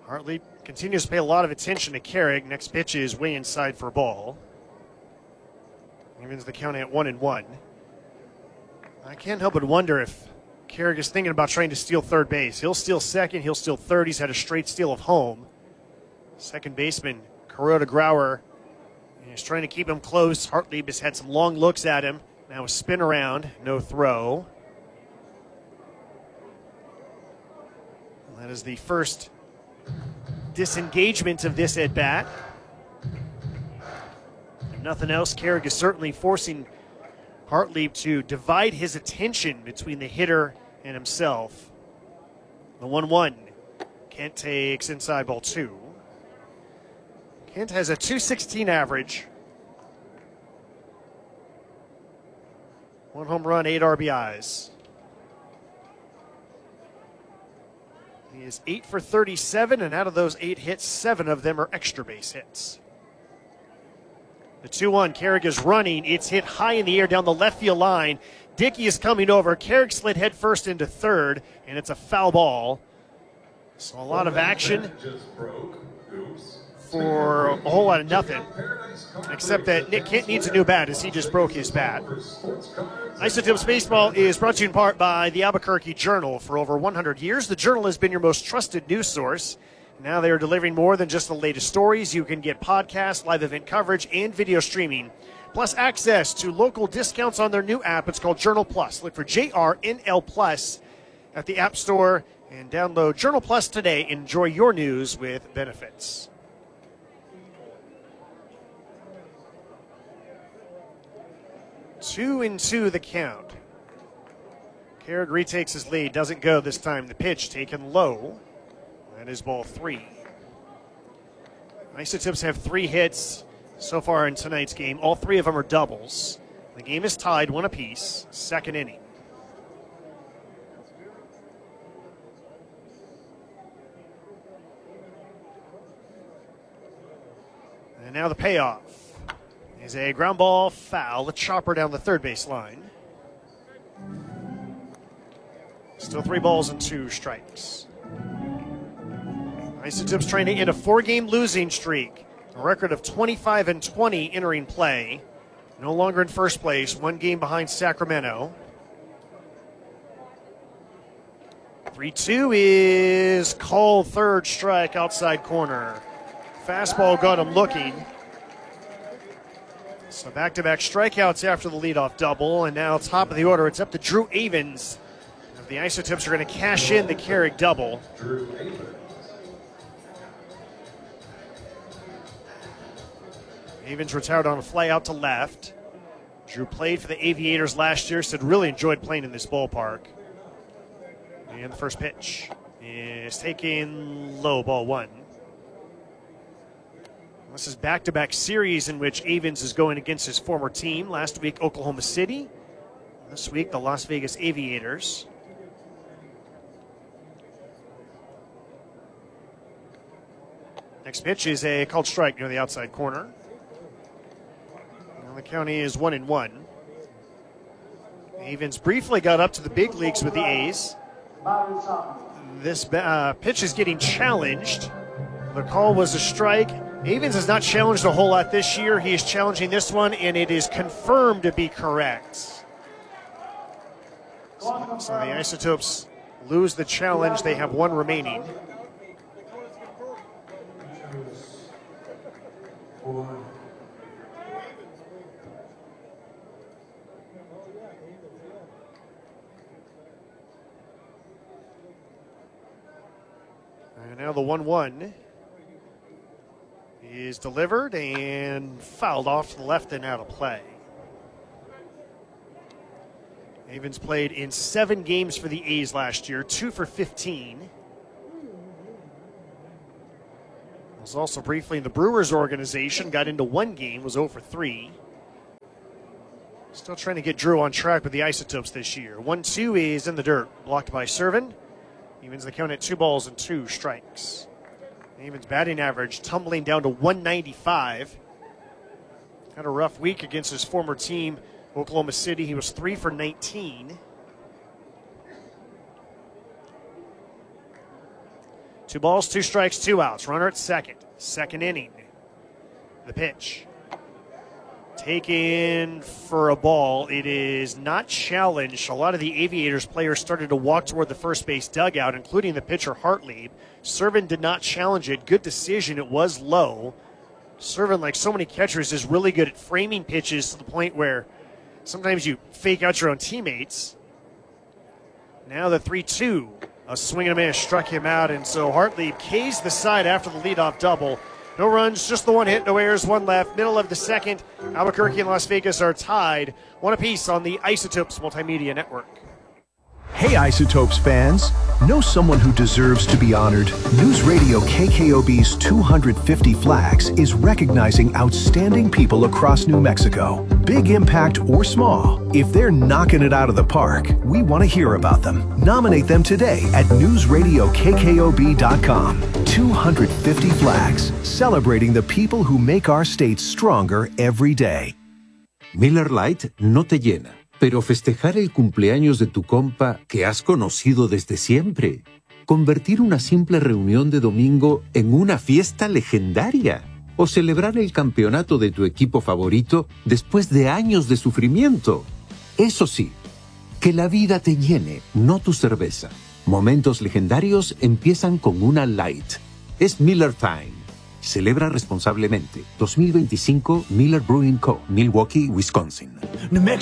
Hartley continues to pay a lot of attention to Carrick. Next pitch is way inside for a ball. Evens the count at 1-1. I can't help but wonder if Carrick is thinking about trying to steal third base. He'll steal second, he'll steal third. He's had a straight steal of home. Second baseman, Kuroda Grauer, is trying to keep him close. Hartley has had some long looks at him. Now a spin around, no throw. That is the first disengagement of this at-bat. If nothing else, Carrick is certainly forcing Hartley to divide his attention between the hitter and himself. The 1-1. Kent takes inside ball 2. Kent has a .216 average. 1 home run, 8 RBIs. He is 8 for 37, and out of those 8 hits, 7 of them are extra base hits. The 2-1, Carrick is running. It's hit high in the air down the left field line. Dickey is coming over. Carrick slid head first into third, and it's a foul ball. So a lot of action for a whole lot of nothing, except that Nick Kent needs a new bat as he just broke his bat. Isotopes Baseball is brought to you in part by the Albuquerque Journal. For over 100 years, the Journal has been your most trusted news source. Now they are delivering more than just the latest stories. You can get podcasts, live event coverage, and video streaming, plus access to local discounts on their new app. It's called Journal Plus. Look for JRNL Plus at the App Store and download Journal Plus today. Enjoy your news with benefits. Two and two the count. Carrick retakes his lead. Doesn't go this time. The pitch taken low. That is ball 3. Isotopes have 3 hits so far in tonight's game. All 3 of them are doubles. The game is tied 1 apiece. Second inning. And now the payoff is a ground ball foul, a chopper down the third base line. Still 3 balls and 2 strikes. Isotopes trying to end a 4-game losing streak. A record of 25-20 entering play. No longer in first place, 1 game behind Sacramento. 3-2 is called, third strike, outside corner. Fastball got him looking. So back-to-back strikeouts after the leadoff double, and now top of the order, it's up to Drew Avens. The Isotopes are going to cash in the Carrick double. Avens retired on a fly out to left. Drew played for the Aviators last year, said really enjoyed playing in this ballpark. And the first pitch is taken low, ball 1. This is back-to-back series in which Avens is going against his former team. Last week, Oklahoma City. This week, the Las Vegas Aviators. Next pitch is a called strike near the outside corner. Now the count is 1-1. Avens briefly got up to the big leagues with the A's. This pitch is getting challenged. The call was a strike. Avens has not challenged a whole lot this year. He is challenging this one, and it is confirmed to be correct. So the Isotopes lose the challenge. They have 1 remaining. And now the 1-1 is delivered and fouled off to the left and out of play. Avens played in 7 games for the A's last year, 2 for 15. Was also briefly in the Brewers organization, got into 1 game, was 0 for 3. Still trying to get Drew on track with the Isotopes this year. 1-2 is in the dirt, blocked by Servin. Evens the count at 2 balls and 2 strikes. Avens batting average tumbling down to 195. Had a rough week against his former team, Oklahoma City. He was 3 for 19. 2 balls, 2 strikes, 2 outs. Runner at second. Second inning. The pitch. Taken for a ball. It is not challenged. A lot of the Aviators players started to walk toward the first base dugout, including the pitcher Hartlieb. Servin did not challenge it. Good decision. It was low. Servin, like so many catchers, is really good at framing pitches to the point where sometimes you fake out your own teammates. Now the 3-2. A swing and a miss struck him out, and so Hartlieb K's the side after the leadoff double. No runs, just the 1 hit, no errors, 1 left. Middle of the second, Albuquerque and Las Vegas are tied, 1 apiece on the Isotopes Multimedia Network. Hey Isotopes fans, know someone who deserves to be honored? News Radio KKOB's 250 Flags is recognizing outstanding people across New Mexico. Big impact or small, if they're knocking it out of the park, we want to hear about them. Nominate them today at newsradiokkkob.com. 250 Flags, celebrating the people who make our state stronger every day. Miller Lite no te llena, pero festejar el cumpleaños de tu compa que has conocido desde siempre. Convertir una simple reunión de domingo en una fiesta legendaria. O celebrar el campeonato de tu equipo favorito después de años de sufrimiento. Eso sí, que la vida te llene, no tu cerveza. Momentos legendarios empiezan con una Light. Es Miller Time. Celebra responsablemente. 2025 Miller Brewing Co., Milwaukee, Wisconsin.